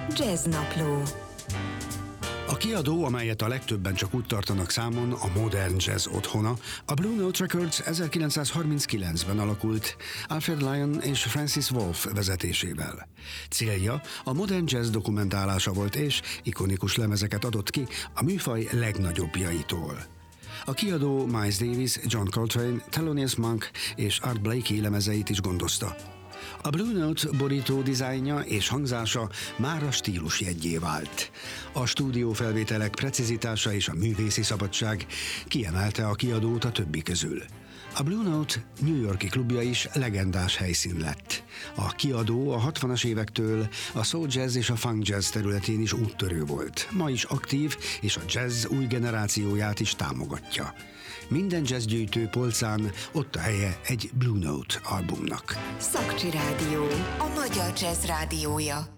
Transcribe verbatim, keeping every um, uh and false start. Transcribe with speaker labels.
Speaker 1: Jazznapló.
Speaker 2: A kiadó, amelyet a legtöbben csak úgy tartanak számon, a modern jazz otthona, a Blue Note Records ezerkilencszázharminckilencben alakult Alfred Lion és Francis Wolff vezetésével. Célja a modern jazz dokumentálása volt, és ikonikus lemezeket adott ki a műfaj legnagyobbjaitól. A kiadó Miles Davis, John Coltrane, Thelonious Monk és Art Blakey lemezeit is gondozta. A Blue Note borító dizájnja és hangzása már a stílus jeggyé vált. A stúdiófelvételek precizitása és a művészi szabadság kiemelte a kiadót a többi közül. A Blue Note New York-i klubja is legendás helyszín lett. A kiadó a hatvanas évektől a soul jazz és a funk jazz területén is úttörő volt. Ma is aktív, és a jazz új generációját is támogatja. Minden jazzgyűjtő polcán ott a helye egy Blue Note albumnak.
Speaker 1: Szakcsi Rádió, a magyar jazz rádiója.